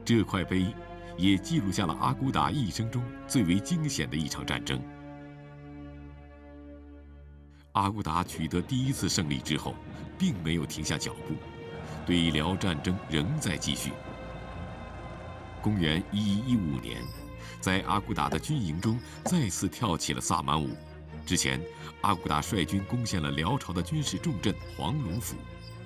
这块碑也记录下了阿骨打一生中最为惊险的一场战争。阿骨打取得第一次胜利之后，并没有停下脚步，对辽战争仍在继续。公元1115年，在阿骨打的军营中再次跳起了萨满舞。之前，阿骨打率军攻陷了辽朝的军事重镇黄龙府。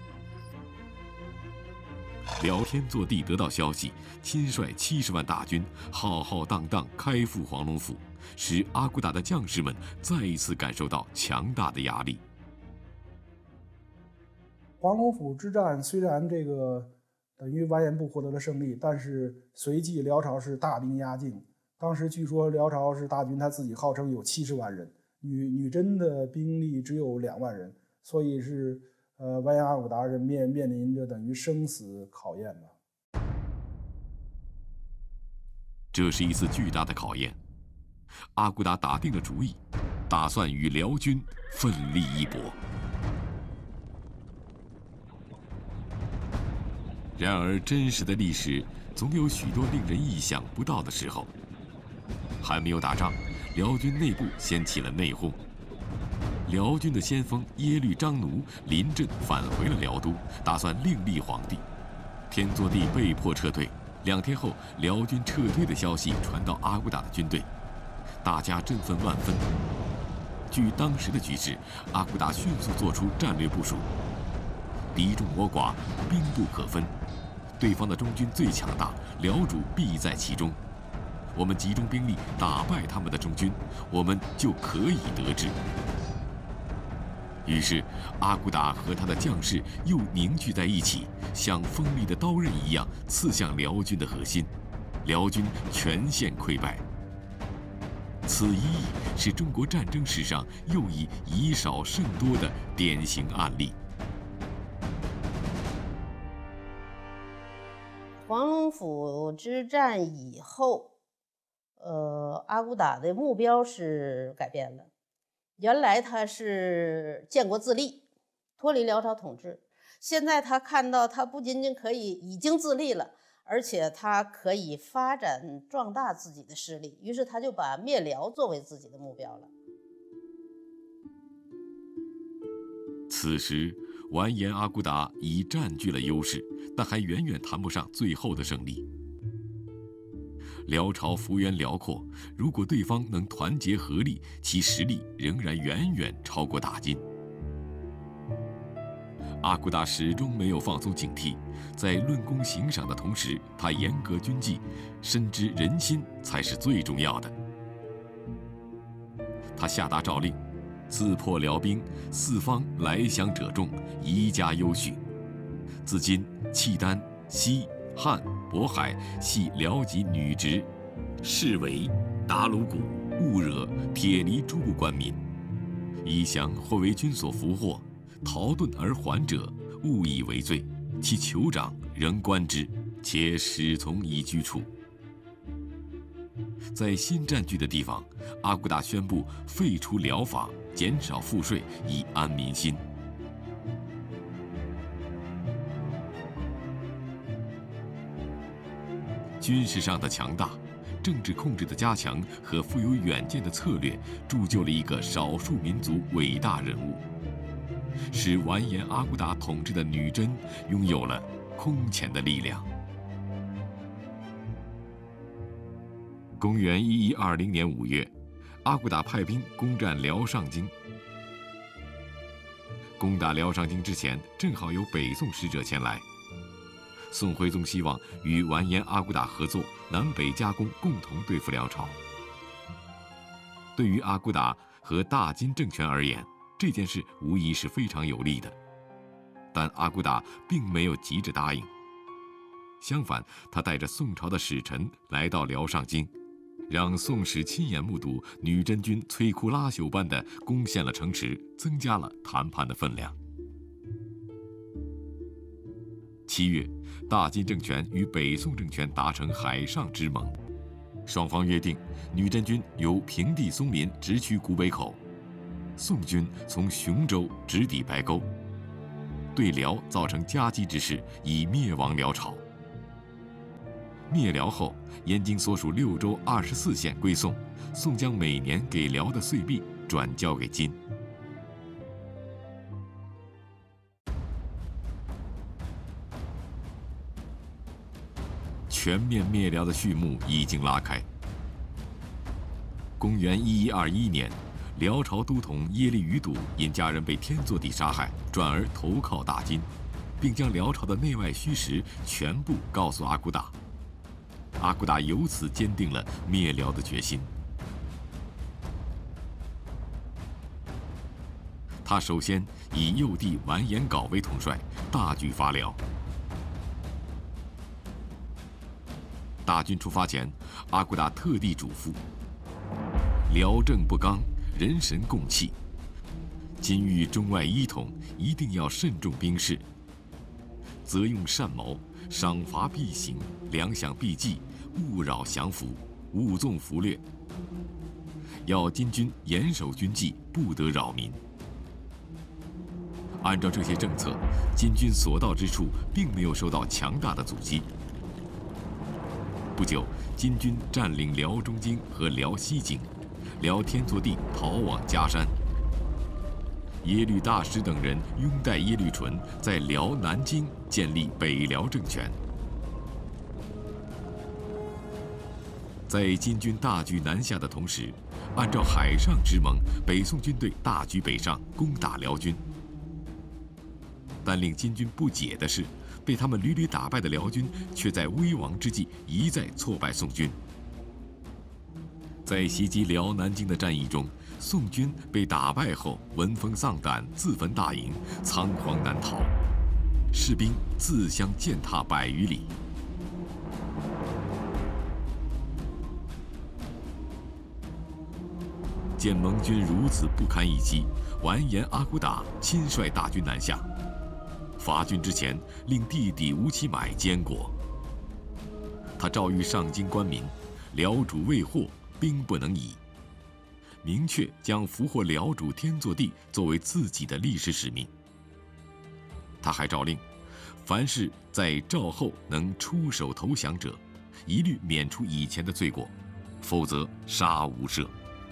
辽天祚帝得到消息，亲率70万大军浩浩荡荡开赴黄龙府，使阿骨打的将士们再一次感受到强大的压力。 黄龙府之战虽然等于完颜部获得了胜利，但是随即辽朝是大兵压境。当时据说辽朝是大军他自己号称有70万人，女真的兵力只有2万人，所以是完颜阿骨达人面临着等于生死考验吧。 这是一次巨大的考验，阿骨达打定了主意，打算与辽军奋力一搏。然而，真实的历史总有许多令人意想不到的时候。还没有打仗，辽军内部掀起了内讧。辽军的先锋耶律章奴临阵返回了辽都，打算另立皇帝。天祚帝被迫撤退。2天后，辽军撤退的消息传到阿骨打的军队，大家振奋万分。据当时的局势，阿骨打迅速做出战略部署：敌众我寡，兵不可分。对方的中军最强大，辽主必在其中。我们集中兵力打败他们的中军，我们就可以得志。于是，阿骨打和他的将士又凝聚在一起，像锋利的刀刃一样刺向辽军的核心，辽军全线溃败。此一役是中国战争史上又一以少胜多的典型案例。 黄龙府之战以后，阿骨打的目标是改变了。原来他是建国自立，脱离辽朝统治。现在他看到他不仅仅已经自立了，而且他可以发展壮大自己的势力，于是他就把灭辽作为自己的目标了。 此时，完颜阿骨打已占据了优势，但还远远谈不上最后的胜利。辽朝幅员辽阔，如果对方能团结合力，其实力仍然远远超过大金。阿骨打始终没有放松警惕，在论功行赏的同时，他严格军纪，深知人心才是最重要的。他下达诏令，自破辽兵，四方来降者众，宜加优许。自今契丹、西汉、渤海系辽籍女直、士为、达鲁古、兀惹、铁犁诸部官民，以降或为军所俘获，逃遁而还者，勿以为罪。其酋长仍官之，且始从宜居处。在新占据的地方，阿骨打宣布废除辽法，减少赋税，以安民心。军事上的强大，政治控制的加强和富有远见的策略，铸就了一个少数民族伟大人物，使完颜阿骨打统治的女真拥有了空前的力量。公元1120年5月，阿骨打派兵攻占辽上京。攻打辽上京之前，正好有北宋使者前来。宋徽宗希望与完颜阿骨打合作，南北夹攻，共同对付辽朝。对于阿骨打和大金政权而言，这件事无疑是非常有利的。但阿骨打并没有急着答应，相反，他带着宋朝的使臣来到辽上京，让宋使亲眼目睹女真军摧枯拉朽般的攻陷了城池，增加了谈判的分量。7月，大金政权与北宋政权达成海上之盟，双方约定，女真军由平地松林直趋古北口，宋军从雄州直抵白沟，对辽造成夹击之势，以灭亡辽朝。 灭辽后，燕京所属6州24县归宋，宋将每年给辽的岁币转交给金。全面灭辽的序幕已经拉开。公元1121年，辽朝都统耶律余睹因家人被天祚帝杀害，转而投靠大金，并将辽朝的内外虚实全部告诉阿骨打。阿骨打由此坚定了灭辽的决心。他首先以幼弟完颜杲为统帅，大举伐辽。大军出发前，阿骨打特地嘱咐：辽政不刚，人神共弃，今欲中外一统，一定要慎重兵事，责用善谋，赏罚必行，粮饷必济，勿扰降服，勿纵俘掠。要金军严守军纪，不得扰民。按照这些政策，金军所到之处并没有受到强大的阻击。不久，金军占领辽中京和辽西京，辽天祚帝逃往嘉山。耶律大石等人拥戴耶律纯，在辽南京建立北辽政权。在金军大举南下的同时，按照海上之盟，北宋军队大举北上，攻打辽军。但令金军不解的是，被他们屡屡打败的辽军，却在危亡之际一再挫败宋军。在袭击辽南京的战役中，宋军被打败后闻风丧胆，自焚大营，仓皇难逃，士兵自相践踏100余里。见盟军如此不堪一击，完颜阿骨打亲率大军南下。伐军之前，令弟弟吴乞买监国。他诏谕上京官民：辽主未获，兵不能已。明确将俘获辽主天祚帝作为自己的历史使命。他还诏令，凡是在诏后能出手投降者，一律免除以前的罪过，否则杀无赦。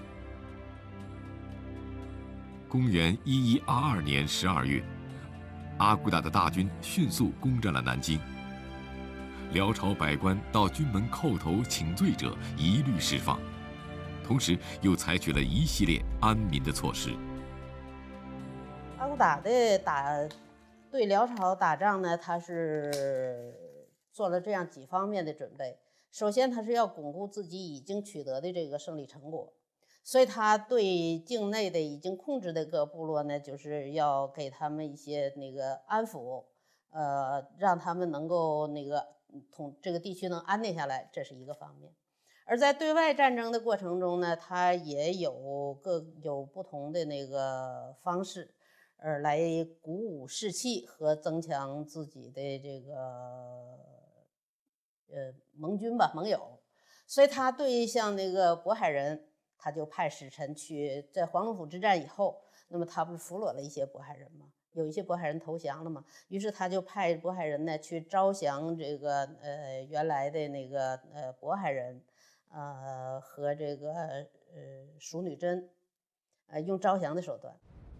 公元1122年12月。阿骨打的大军迅速攻占了南京。辽朝百官到军门叩头请罪者一律释放，同时又采取了一系列安民的措施。 阿骨打的对辽朝打仗呢，他是做了这样几方面的准备。首先，他是要巩固自己已经取得的这个胜利成果。所以他对境内的已经控制的各部落呢，就是要给他们一些那个安抚，让他们能够那个这个地区能安定下来，这是一个方面。而在对外战争的过程中呢，他也有不同的那个方式，来鼓舞士气和增强自己的这个盟军吧，盟友。所以他对像那个渤海人。他就派使臣去，在黄龙府之战以后，那么他不是俘虏了一些渤海人吗？有一些渤海人投降了嘛，于是他就派渤海人呢去招降这个原来的那个渤海人，和这个蜀女真，用招降的手段。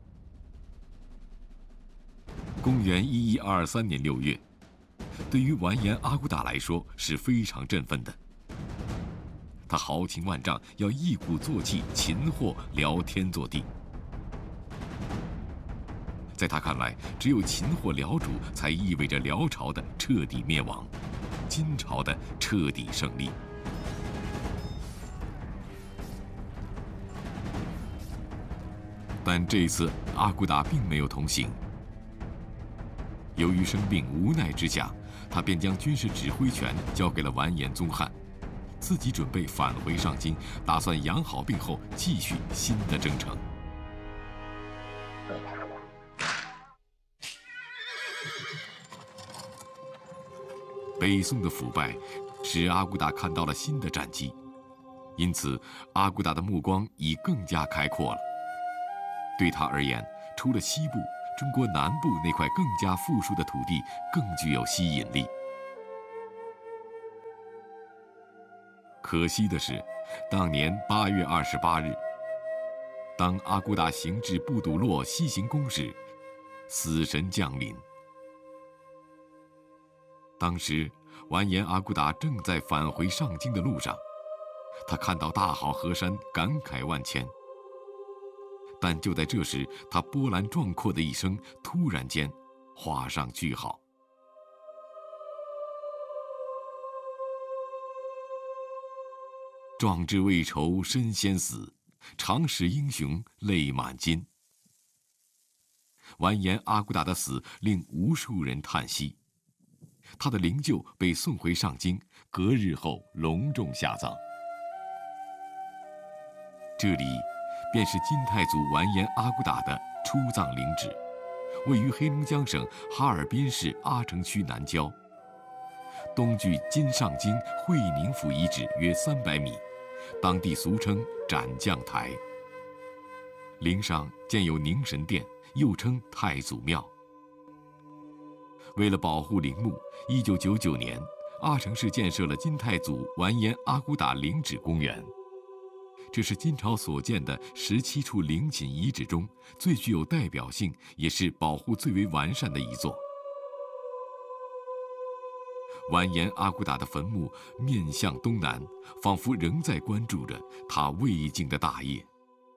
公元1123年6月，对于完颜阿骨打来说是非常振奋的。他豪情万丈，要一鼓作气擒获辽天祚帝。在他看来，只有擒获辽主，才意味着辽朝的彻底灭亡，金朝的彻底胜利。但这次阿骨打并没有同行。由于生病，无奈之下，他便将军事指挥权交给了完颜宗翰。自己准备返回上京，打算养好病后继续新的征程。北宋的腐败使阿骨打看到了新的战机，因此阿骨打的目光已更加开阔了。对他而言，除了西部，中国南部那块更加富庶的土地更具有吸引力。 可惜的是，当年8月28日，当阿骨打行至布堵洛西行宫时，死神降临。当时，完颜阿骨打正在返回上京的路上，他看到大好河山，感慨万千。但就在这时，他波澜壮阔的一生突然间画上句号。壮志未酬身先死，长使英雄泪满襟。完颜阿骨打的死令无数人叹息，他的灵柩被送回上京，隔日后隆重下葬。这里便是金太祖完颜阿骨打的出葬陵址，位于黑龙江省哈尔滨市阿城区南郊，东距今上京会宁府遗址约300米，当地俗称斩将台。陵上建有宁神殿，又称太祖庙。为了保护陵墓，1999年，阿城市建设了金太祖完颜阿骨打陵址公园。这是金朝所建的17处陵寝遗址中最具有代表性，也是保护最为完善的一座。完颜阿骨打的坟墓面向东南，仿佛仍在关注着他未竟的大业。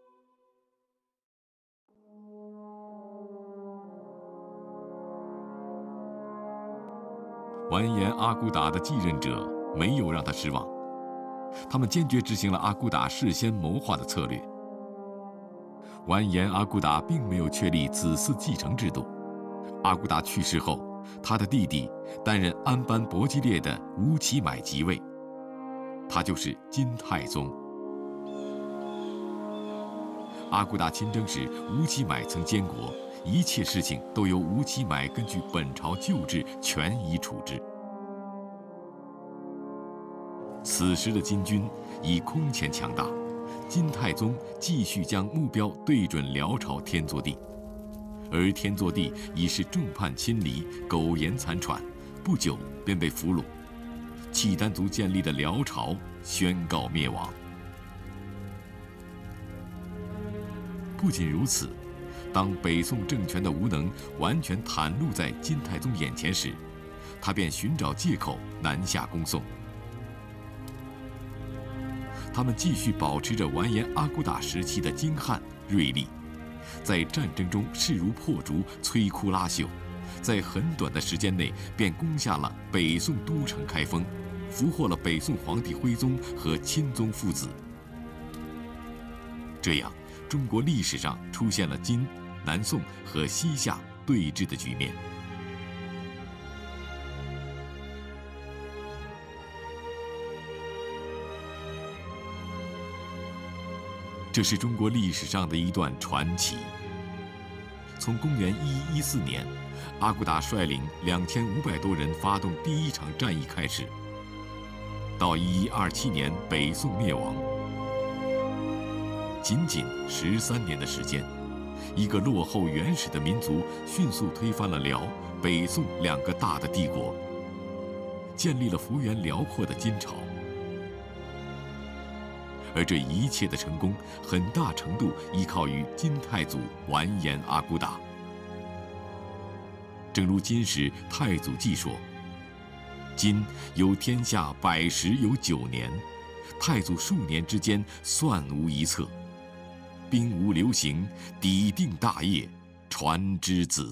完颜阿骨打的继任者没有让他失望，他们坚决执行了阿骨打事先谋划的策略。完颜阿骨打并没有确立子嗣继承制度。阿骨打去世后，他的弟弟担任安班博基列的吴乞买即位，他就是金太宗。阿骨打亲征时，吴乞买曾监国，一切事情都由吴乞买根据本朝旧制权宜处置。此时的金军已空前强大，金太宗继续将目标对准辽朝天祚帝，而天祚帝已是众叛亲离，苟延残喘，不久便被俘虏，契丹族建立的辽朝宣告灭亡。不仅如此，当北宋政权的无能完全袒露在金太宗眼前时，他便寻找借口南下攻宋。他们继续保持着完颜阿骨打时期的精悍锐利，在战争中势如破竹，摧枯拉朽，在很短的时间内便攻下了北宋都城开封，俘获了北宋皇帝徽宗和钦宗父子。这样，中国历史上出现了金、南宋和西夏对峙的局面。这是中国历史上的一段传奇。从公元1114年，阿骨打率领2500多人发动第一场战役开始，到1127年北宋灭亡，仅仅13年的时间，一个落后原始的民族迅速推翻了辽、北宋2个大的帝国，建立了幅员辽阔的金朝。而这一切的成功，很大程度依靠于金太祖完颜阿骨打。正如《金史太祖纪》说：“今有天下100有9年，太祖数年之间，算无一策。兵无流行，抵定大业，传之子